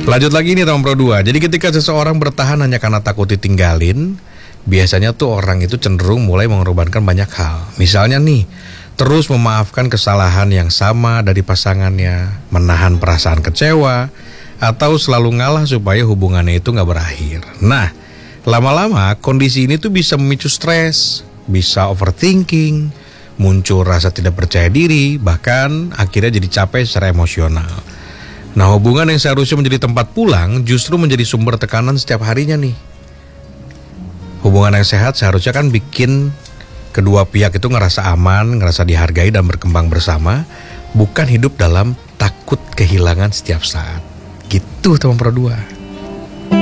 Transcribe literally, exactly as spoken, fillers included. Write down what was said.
Lanjut lagi nih teman Pro dua. Jadi ketika seseorang bertahan hanya karena takut ditinggalin, biasanya tuh orang itu cenderung mulai mengorbankan banyak hal. Misalnya nih, terus memaafkan kesalahan yang sama dari pasangannya, menahan perasaan kecewa, atau selalu ngalah supaya hubungannya itu gak berakhir. Nah, lama-lama kondisi ini tuh bisa memicu stres, bisa overthinking, muncul rasa tidak percaya diri, bahkan akhirnya jadi capek secara emosional. Nah, hubungan yang seharusnya menjadi tempat pulang justru menjadi sumber tekanan setiap harinya nih. Hubungan yang sehat seharusnya kan bikin kedua pihak itu ngerasa aman, ngerasa dihargai dan berkembang bersama, bukan hidup dalam takut kehilangan setiap saat. Gitu teman Pro dua.